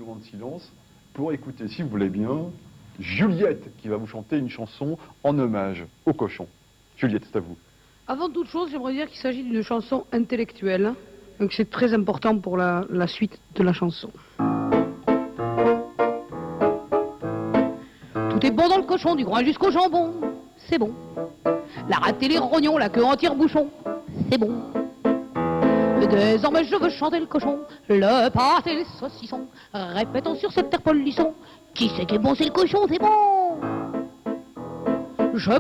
moment de silence pour écouter, si vous voulez bien, Juliette qui va vous chanter une chanson en hommage au cochon. Juliette, c'est à vous. Avant toute chose, j'aimerais dire qu'il s'agit d'une chanson intellectuelle, donc c'est très important pour la suite de la chanson. Tout est bon dans le cochon, du groin jusqu'au jambon, c'est bon. La rate et les rognons, la queue en tire-bouchon, c'est bon. Désormais je veux chanter le cochon, le pâté et les saucissons. Répétons sur cette terre polisson, qui c'est qui est bon, c'est le cochon, c'est bon.